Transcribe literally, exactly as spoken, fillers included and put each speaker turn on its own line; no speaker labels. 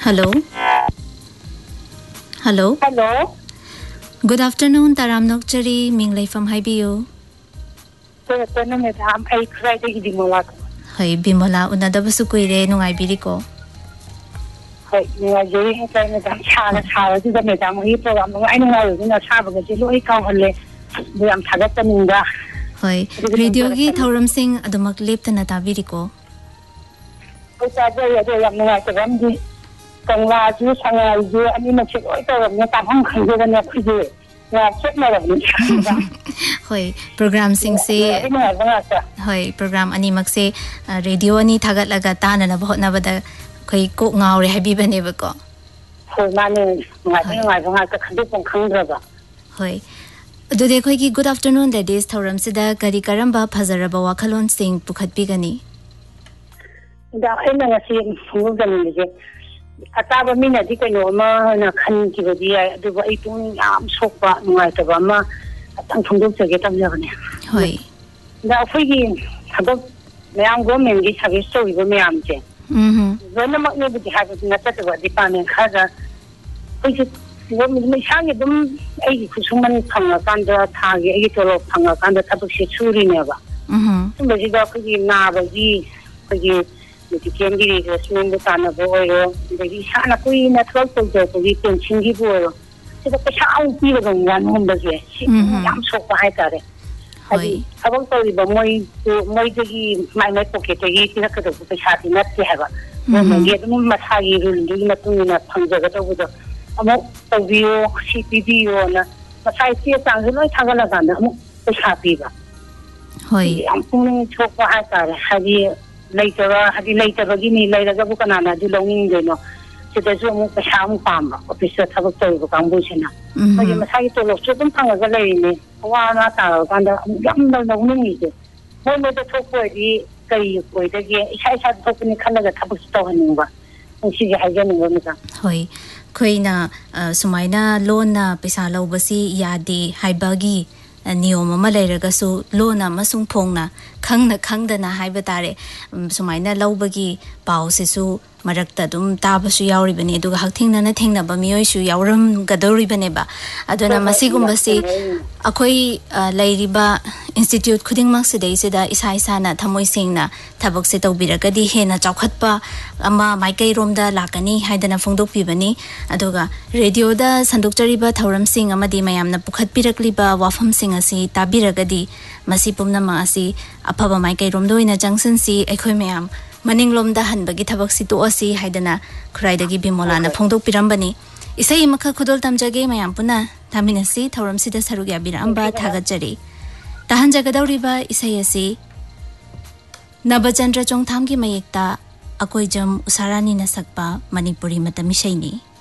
Hello. Hello.
Hello.
Good afternoon, Taram Nokchari, Minglay from Haibiyo.
Good afternoon, Madam. I cried the Bimola.
Hey, Bimola, Unadabasu Kuire, no I Birico.
Hey, you are doing a kind of China Tower to the Madam. We program. I know in a travel that you look out only. We am Tagataninga.
Hey, Radio Gi Tauram Singh, Adamak Lip and Atabirico.
Which I do, I do, I'm like a remedy. Kangla, you sang a year, and you must check out of your Tamon Kandu and your Kudu. Check my
Hoy, program sing say, Hoy, program Animak say, Radio Ani Tagat Lagatan and about Navada Koi Cook now, Habiba never go.
Hoy, money, my thing, I don't have to do from Kandra.
Hoy. Do they quickly good afternoon that is Tauram Sida, Karikaramba, Pazaraba Wakalon sing Pukat Bigani.
The I see moving Ataba Mina Dikanoma and a country with the Dubai arm sofa, Matavama, and from those to get up there.
Hoy.
Now, we have the young woman, this have a story with me. I'm saying.
Hm.
When I'm not able to have it in a set of a department, Kaza, which is women may hang it them eighty Kusuman Panga under Tagi, eight or Panga under Tabushi Suri never.
Hm.
Somebody got to give Nava, G, the candy was named the Tana Boyo, the Sana Queen at twelve of the weekend Chingy Boyo. So the child people on one home was here. I'm so quiet at it. I won't tell you, but my my pocket, I eat a cut of the chat in that to have a woman get Matagi doing nothing in a Panga over the amount of view, C P D on a Masai Tanga, like Tagalaganda, the happy.
Hoy,
I'm pulling so quiet at it. Have you? Later, had you later, Gini later, the Bukanana, the long Indian, so there's almost a sham farm, officer of a toy of Cambushina. But you must have to look to them, a lady, one at all, and the young need. When the talk word, the wait again, I had opened color the couple stone, and she had any woman.
Hoy, Quina, Sumaina, Lona, Pisalo Basi, Yadi, Haibagi. Nioma Malayagasu, Lona, Masung Pongna, Kangna Kangdana Haibatare, Sumaina Laubagi, Pausisu, Marakta Dum, Tabasu Yauri Benedu, Hating and a thing about Mioishu Yaurum Gadori Beneba, Adona Masigumbasi, Akoi Ladiba Institute Kuding Maxide, Sida, Isai Sana, Tamoy Singna, Taboxeto Biragadi, Hena, Chokatpa, Ama, Maike Romda, Lakani, Haidana Fondo Pibani, Adoga, Radio da, Sandukariba, Tauram Sing, Amadi Mayamna, Pukat Pirakliba, Wafam Sing asi, Tabiragadi, Masipum Namasi, Apaba Maike Romdo in a junction si, Equimiam. Maning lom da han bagi thabak si to asi haidana khrai dagi bimolana phongdok pirambani isai makha khudol tamjage mayam puna thaminasi thoram sida sarugya biramba thagajari tahan jagadawriba isai asi Nabachandra Chongtham ki mayekta akoi jam usarani na sakpa Manipuri matamishaini